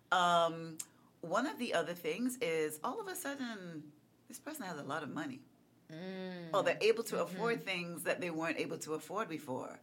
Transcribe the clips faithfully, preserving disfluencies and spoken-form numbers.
Um, one of the other things is all of a sudden, this person has a lot of money. Mm. Or they're able to Mm-hmm. afford things that they weren't able to afford before.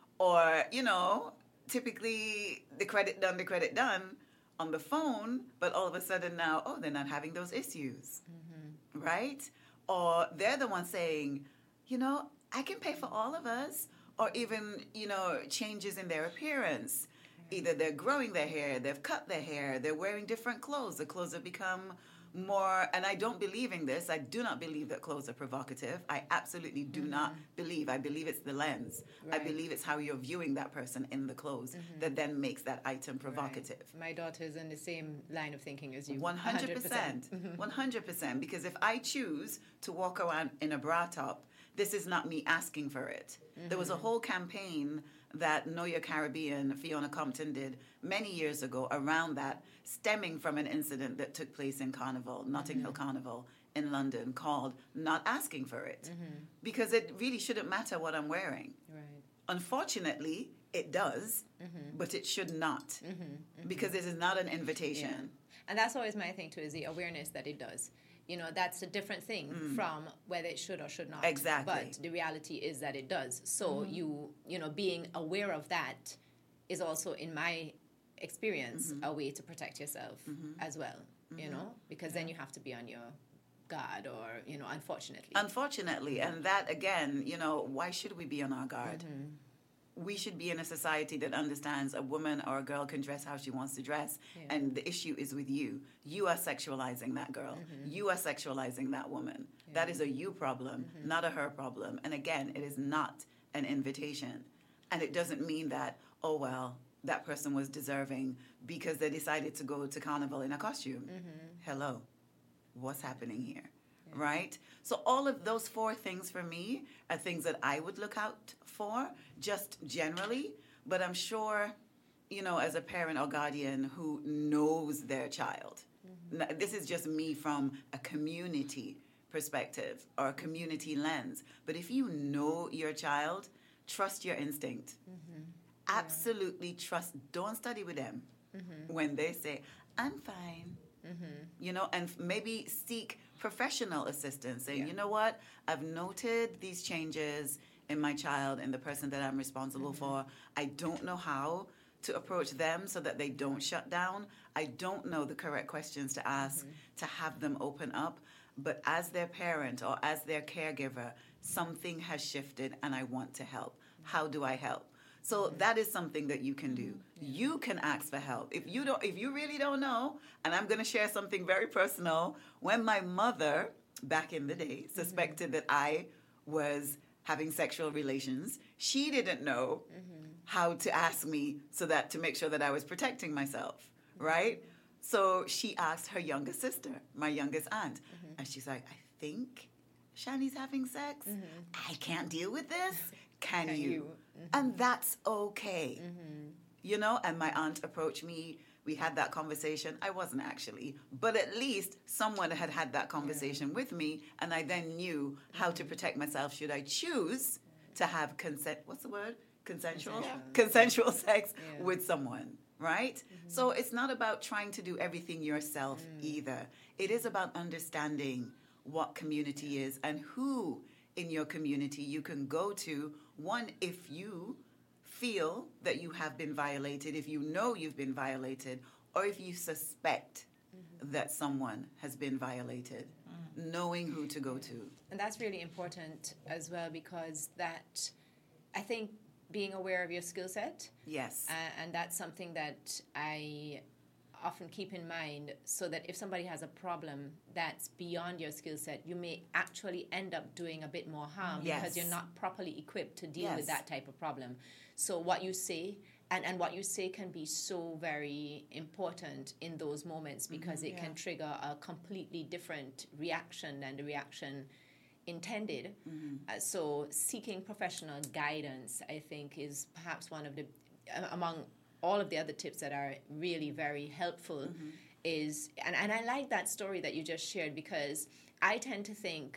Or, you know, typically the credit done, the credit done on the phone, but all of a sudden now, oh, they're not having those issues. Mm-hmm. Right? Or they're the one saying, you know, I can pay for all of us. Or even, you know, changes in their appearance. Either they're growing their hair, they've cut their hair, they're wearing different clothes. The clothes have become more, and I don't believe in this. I do not believe that clothes are provocative. I absolutely do mm-hmm. not believe. I believe it's the lens. Right. I believe it's how you're viewing that person in the clothes mm-hmm. that then makes that item provocative. Right. My daughter's in the same line of thinking as you. one hundred percent. one hundred percent. Because if I choose to walk around in a bra top, this is not me asking for it. Mm-hmm. There was a whole campaign that Know Your Caribbean, Fiona Compton did many years ago around that, stemming from an incident that took place in Carnival, Notting mm-hmm. Hill Carnival in London, called Not Asking for It. Mm-hmm. Because it really shouldn't matter what I'm wearing. Right. Unfortunately, it does, mm-hmm. but it should not. Mm-hmm. Mm-hmm. Because this is not an invitation. Yeah. And that's always my thing too, is the awareness that it does. You know, that's a different thing mm. from whether it should or should not. Exactly. But the reality is that it does. So mm-hmm. you, you know, being aware of that is also, in my experience, mm-hmm. a way to protect yourself mm-hmm. as well, mm-hmm. you know, because yeah. then you have to be on your guard or, you know, unfortunately. Unfortunately. And that, again, you know, why should we be on our guard? Mm-hmm. We should be in a society that understands a woman or a girl can dress how she wants to dress, yeah. and the issue is with you. You are sexualizing that girl. Mm-hmm. You are sexualizing that woman. Yeah. That is a you problem, mm-hmm. not a her problem. And again, it is not an invitation. And it doesn't mean that, oh, well, that person was deserving because they decided to go to Carnival in a costume. Mm-hmm. Hello. What's happening here? Yeah. Right? So all of those four things for me are things that I would look out for, just generally. But I'm sure, you know, as a parent or guardian who knows their child, mm-hmm. this is just me from a community perspective or a community lens. But if you know your child, trust your instinct. Mm-hmm. Absolutely yeah. trust. Don't study with them mm-hmm. when they say, I'm fine. Mm-hmm. You know, and maybe seek professional assistance. Saying, yeah. you know what, I've noted these changes in my child and the person that I'm responsible mm-hmm. for. I don't know how to approach them so that they don't shut down. I don't know the correct questions to ask mm-hmm. to have them open up. But as their parent or as their caregiver, something has shifted and I want to help. Mm-hmm. How do I help? So mm-hmm. that is something that you can do. Yeah. You can ask for help. If you don't, if you really don't know, and I'm going to share something very personal. When my mother, back in the day, suspected mm-hmm. that I was having sexual relations, she didn't know mm-hmm. how to ask me so that to make sure that I was protecting myself, mm-hmm. right? So she asked her younger sister, my youngest aunt, mm-hmm. and she's like, I think Shani's having sex. Mm-hmm. I can't deal with this. Can, Can you? you? Mm-hmm. And that's okay. Mm-hmm. You know, and my aunt approached me. We had that conversation. I wasn't actually, but at least someone had had that conversation yeah. with me, and I then knew how mm-hmm. to protect myself should I choose to have consent. What's the word? Consensual? Yeah. Consensual sex yeah. with someone, right? Mm-hmm. So it's not about trying to do everything yourself mm. either. It is about understanding what community is and who in your community you can go to. One, if you feel that you have been violated, if you know you've been violated, or if you suspect mm-hmm. that someone has been violated, mm. knowing who to go to. And that's really important as well, because that, I think, being aware of your skill set. Yes. Uh, and that's something that I often keep in mind, so that if somebody has a problem that's beyond your skill set, you may actually end up doing a bit more harm yes. because you're not properly equipped to deal yes. with that type of problem. So what you say, and, and what you say can be so very important in those moments, because mm-hmm, it yeah. can trigger a completely different reaction than the reaction intended. Mm-hmm. Uh, so seeking professional guidance, I think, is perhaps one of the, uh, among all of the other tips that are really very helpful mm-hmm. is, and, and I like that story that you just shared, because I tend to think,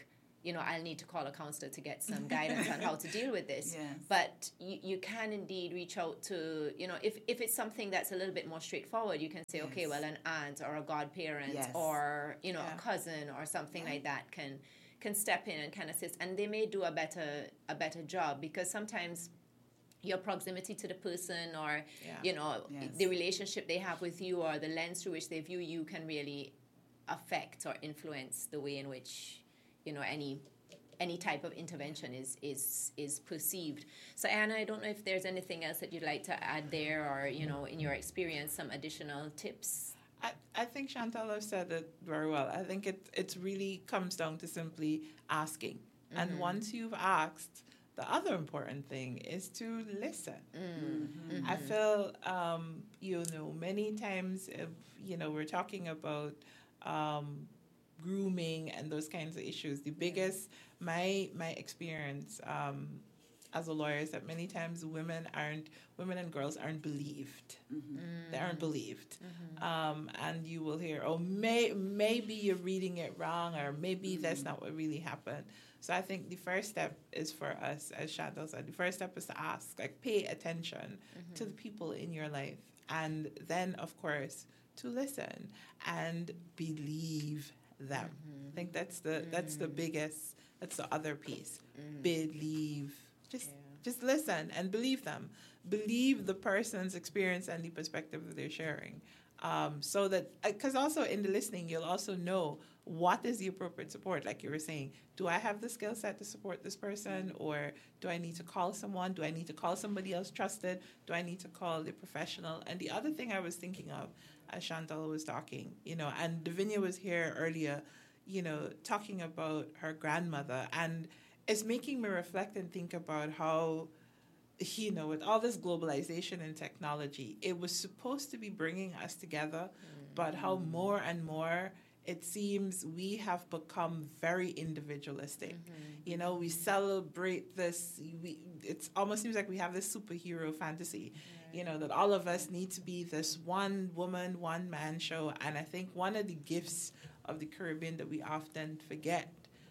you know, I'll need to call a counselor to get some guidance on how to deal with this. Yes. But you, you can indeed reach out to, you know, if, if it's something that's a little bit more straightforward, you can say, Yes. okay, well, an aunt or a godparent Yes. or, you know, Yeah. a cousin or something Yeah. like that can can step in and can assist. And they may do a better a better job, because sometimes your proximity to the person or, Yeah. you know, Yes. the relationship they have with you or the lens through which they view you can really affect or influence the way in which, you know, any any type of intervention is is is perceived. So Anna, I don't know if there's anything else that you'd like to add there, or, you know, in your experience, some additional tips. I, I think Chantal has said it very well. I think it it really comes down to simply asking. Mm-hmm. And once you've asked, the other important thing is to listen. Mm-hmm. I feel, um, you know, many times, if, you know, we're talking about um, grooming and those kinds of issues. The biggest, my my experience um, as a lawyer is that many times women aren't, women and girls aren't believed. Mm-hmm. They aren't believed. Um, and you will hear, oh, may, maybe you're reading it wrong, or maybe mm-hmm. that's not what really happened. So I think the first step is for us, as Chantal said, the first step is to ask, like, pay attention mm-hmm. to the people in your life. And then, of course, to listen and believe them. Mm-hmm. I think that's the mm-hmm. that's the biggest, that's the other piece. Mm-hmm. Believe. Just, yeah. just listen and believe them. Believe the person's experience and the perspective that they're sharing. Um, so that, because also in the listening, you'll also know what is the appropriate support. Like you were saying, do I have the skill set to support this person, or do I need to call someone? Do I need to call somebody else trusted? Do I need to call the professional? And the other thing I was thinking of as Chantal was talking, you know, and Davinia was here earlier, you know, talking about her grandmother, and it's making me reflect and think about how, you know, with all this globalization and technology, it was supposed to be bringing us together, mm. but how more and more it seems we have become very individualistic. Mm-hmm. You know, we celebrate this, we, it almost seems like we have this superhero fantasy, yeah. you know, that all of us need to be this one woman, one man show. And I think one of the gifts of the Caribbean that we often forget,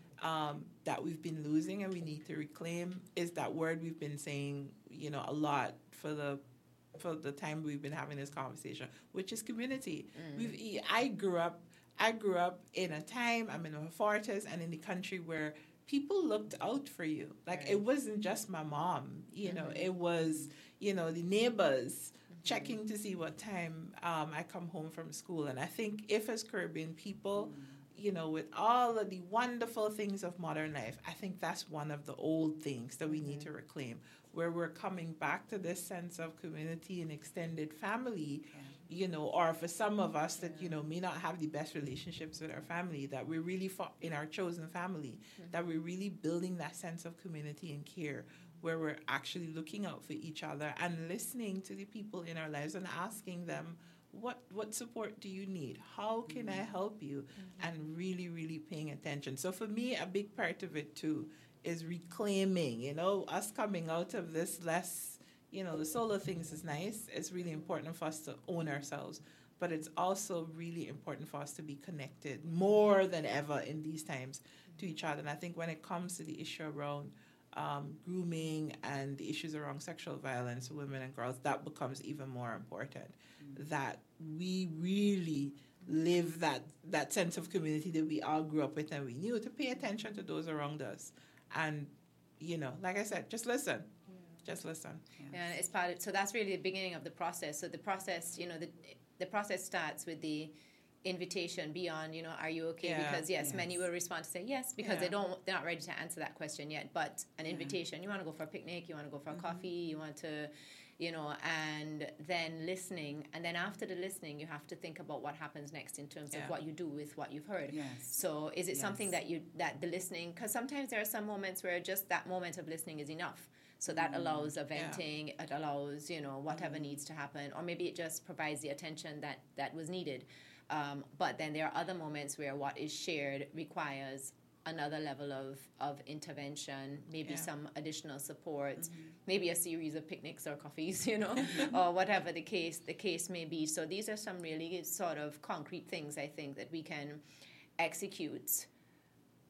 Um, that we've been losing and we need to reclaim, is that word we've been saying, you know, a lot for the for the time we've been having this conversation, which is community. Mm. We've I grew up I grew up in a time, I'm in my forties, and in the country where people looked out for you. Like, right. It wasn't just my mom, you mm-hmm. know, it was, you know, the neighbors mm-hmm. checking to see what time um, I come home from school. And I think if as Caribbean people, mm. you know, with all of the wonderful things of modern life, I think that's one of the old things that we mm-hmm. need to reclaim, where we're coming back to this sense of community and extended family, yeah. you know, or for some of us that, you know, may not have the best relationships with our family, that we're really, fo- in our chosen family, mm-hmm. that we're really building that sense of community and care, where we're actually looking out for each other and listening to the people in our lives and asking them, What what support do you need? How can mm-hmm. I help you? Mm-hmm. And really, really paying attention. So for me, a big part of it too is reclaiming, you know, us coming out of this less, you know, the solo things is nice. It's really important for us to own ourselves. But it's also really important for us to be connected more than ever in these times mm-hmm. to each other. And I think when it comes to the issue around um, grooming and the issues around sexual violence, women and girls, that becomes even more important. That we really live that that sense of community that we all grew up with and we knew, to pay attention to those around us. And, you know, like I said, just listen. Yeah. Just listen. Yes. Yeah, it's part of, so that's really the beginning of the process. So the process, you know, the the process starts with the invitation beyond, you know, are you okay? Yeah. Because, yes, yes, many will respond to say yes, because yeah. they don't, they're not ready to answer that question yet. But an invitation, yeah. you want to go for a picnic, you want to go for mm-hmm. a coffee, you want to... you know, and then listening. And then after the listening, you have to think about what happens next in terms yeah. of what you do with what you've heard. Yes. So is it yes. something that you, that the listening, because sometimes there are some moments where just that moment of listening is enough. So that mm. allows a venting, yeah. it allows, you know, whatever mm. needs to happen, or maybe it just provides the attention that, that was needed. Um, but then there are other moments where what is shared requires another level of, of intervention, maybe yeah. some additional support, mm-hmm. maybe a series of picnics or coffees, you know, or whatever the case the case may be. So these are some really sort of concrete things, I think, that we can execute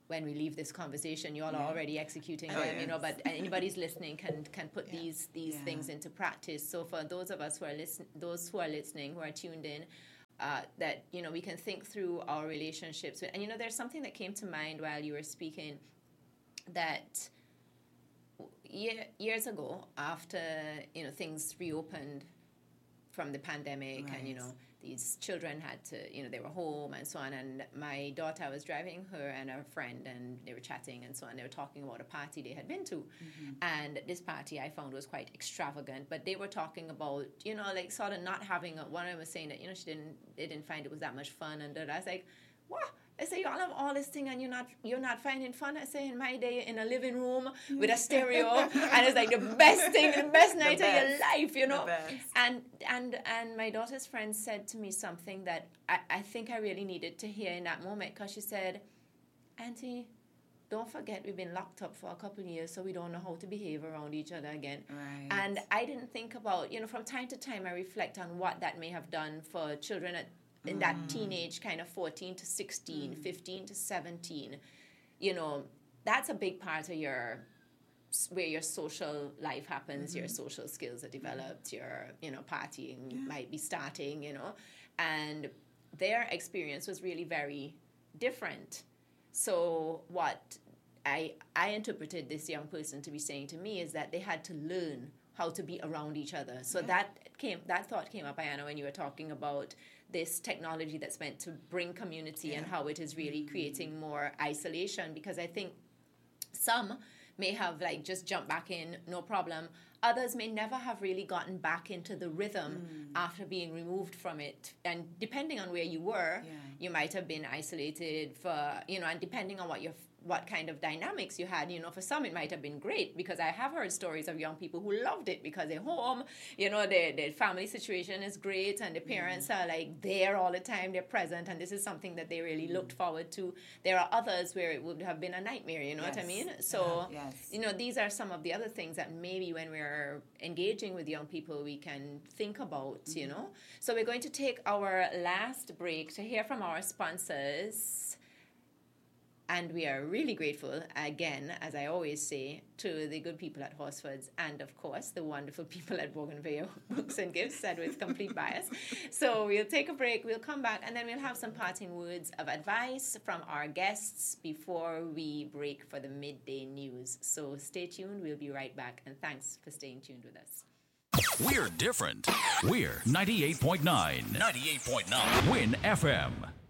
when we leave this conversation, you all Yeah. are already executing Oh, them, you know, yes. but anybody's listening can can put Yeah. these these Yeah. things into practice. So for those of us who are listen, those who are listening, who are tuned in, uh, that, you know, we can think through our relationships. And, you know, there's something that came to mind while you were speaking that year, years ago, after, you know, things reopened from the pandemic, and, you Right. know, these children had to, you know, they were home and so on. And my daughter, I was driving her and her friend, and they were chatting and so on. They were talking about a party they had been to. Mm-hmm. And this party I found was quite extravagant. But they were talking about, you know, like sort of not having, a, one of them was saying that, you know, she didn't, they didn't find it was that much fun. And I was like, what? I say, y'all have all this thing and you're not you're not finding fun. I say, in my day, in a living room with a stereo, and it's like the best thing, the best night The of your best. life, you know. The best. And and and my daughter's friend said to me something that I, I think I really needed to hear in that moment, because she said, Auntie, don't forget we've been locked up for a couple of years, so we don't know how to behave around each other again. Right. And I didn't think about, you know, from time to time I reflect on what that may have done for children at in that teenage kind of fourteen to sixteen, Mm. fifteen to seventeen. You know, that's a big part of your, where your social life happens, Mm-hmm. your social skills are developed, your, you know, partying Yeah. might be starting, you know. And their experience was really very different. So what I I interpreted this young person to be saying to me is that they had to learn how to be around each other. So Yeah. that came that thought came up, Ayana, when you were talking about this technology that's meant to bring community and Yeah. how it is really creating more isolation, because I think some may have like just jumped back in, no problem. Others may never have really gotten back into the rhythm after being removed from it. And depending on where you were, Yeah. you might have been isolated for, you know, and depending on what your what kind of dynamics you had, you know, for some it might have been great, because I have heard stories of young people who loved it because they're home, you know, their, their family situation is great and the parents are like there all the time, they're present, and this is something that they really looked forward to. There are others where it would have been a nightmare, you know what I Yes. mean? So, Yeah. Yes. you know, these are some of the other things that maybe when we're engaging with young people, we can think about, you know? So we're going to take our last break to hear from our sponsors. And we are really grateful, again, as I always say, to the good people at Horsefords and, of course, the wonderful people at Bougainvillea Books and Gifts, said with complete bias. So we'll take a break, we'll come back, and then we'll have some parting words of advice from our guests before we break for the midday news. So stay tuned, we'll be right back, and thanks for staying tuned with us. We're different. We're ninety-eight point nine. ninety-eight point nine. Win F M.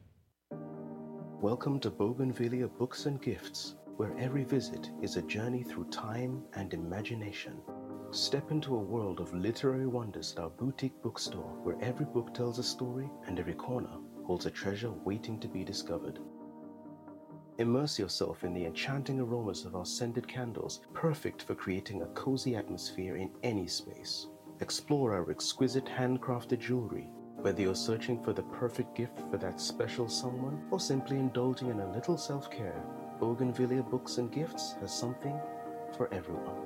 Welcome to Bougainvillea Books and Gifts, where every visit is a journey through time and imagination. Step into a world of literary wonders at our boutique bookstore, where every book tells a story and every corner holds a treasure waiting to be discovered. Immerse yourself in the enchanting aromas of our scented candles, perfect for creating a cozy atmosphere in any space. Explore our exquisite handcrafted jewelry. Whether you're searching for the perfect gift for that special someone or simply indulging in a little self-care, Bougainvillea Books and Gifts has something for everyone.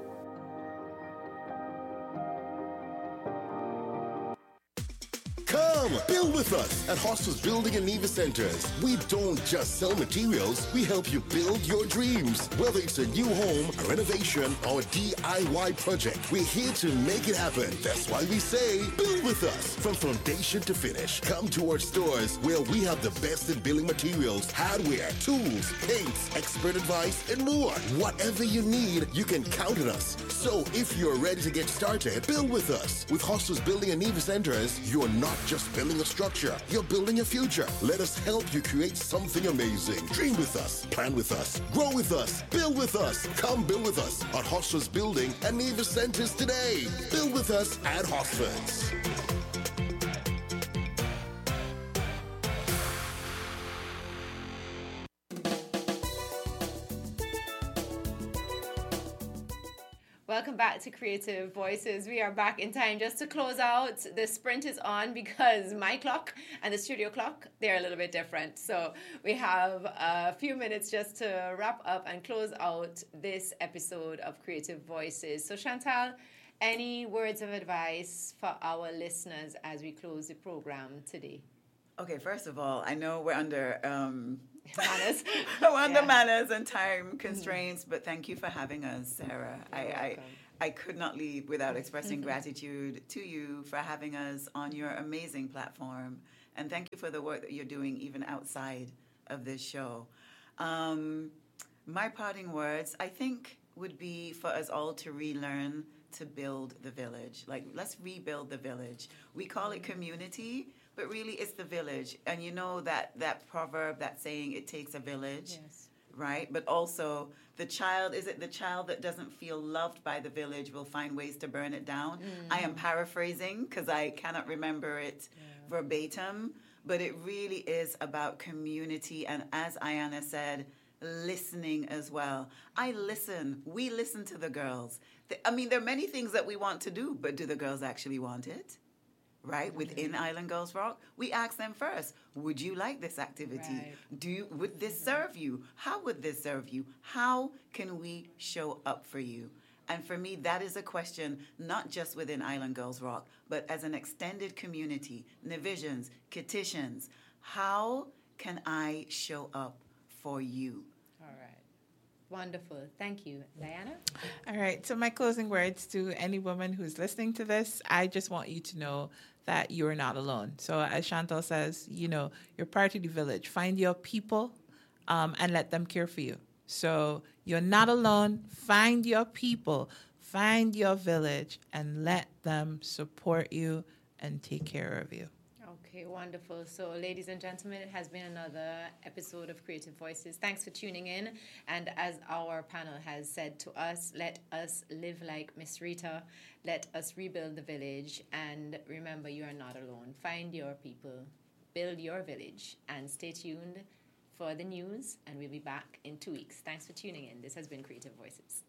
Come, build with us at Hostels Building and Neva Centers. We don't just sell materials, we help you build your dreams. Whether it's a new home, a renovation, or a D I Y project, we're here to make it happen. That's why we say, build with us. From foundation to finish, come to our stores where we have the best in building materials, hardware, tools, paints, expert advice, and more. Whatever you need, you can count on us. So if you're ready to get started, build with us. With Hostels Building and Neva Centers, you're not just building a structure, you're building a future. Let us help you create something amazing. Dream with us, plan with us, grow with us, build with us. Come build with us at Hostels Building and Neva Centers today. Build with us at Hostels. Welcome back to Creative Voices. We are back in time just to close out. The sprint is on because my clock and the studio clock, they're a little bit different. So we have a few minutes just to wrap up and close out this episode of Creative Voices. So Chantal, any words of advice for our listeners as we close the program today? Okay, first of all, I know we're under um, Manners. we're under Yeah. manners and time constraints, but thank you for having us, Sarah. I, I welcome. I could not leave without expressing gratitude to you for having us on your amazing platform, and thank you for the work that you're doing even outside of this show. Um, my parting words, I think, would be for us all to relearn to build the village. Like, let's rebuild the village. We call it community, but really it's the village. And you know that, that proverb, that saying, it takes a village, Yes. right? But also, the child, is it the child that doesn't feel loved by the village will find ways to burn it down? I am paraphrasing because I cannot remember it verbatim, but it really is about community. And as Ayanna said, listening as well. I listen. We listen to the girls. The- I mean, there are many things that we want to do, but do the girls actually want it? Right? Within Island Girls Rock, we ask them first, would you like this activity? Right. Do you, would this serve you? How would this serve you? How can we show up for you? And for me, that is a question not just within Island Girls Rock, but as an extended community, Navisions, Kititians. How can I show up for you? All right. Wonderful. Thank you. Diana? All right. So my closing words to any woman who's listening to this, I just want you to know that you're not alone. So as Chantal says, you know, you're part of the village. Find your people um, and let them care for you. So you're not alone. Find your people, find your village, and let them support you and take care of you. Okay, wonderful. So, ladies and gentlemen, it has been another episode of Creative Voices. Thanks for tuning in. And as our panel has said to us, let us live like Miss Rita. Let us rebuild the village. And remember, you are not alone. Find your people, build your village, and stay tuned for the news. And we'll be back in two weeks. Thanks for tuning in. This has been Creative Voices.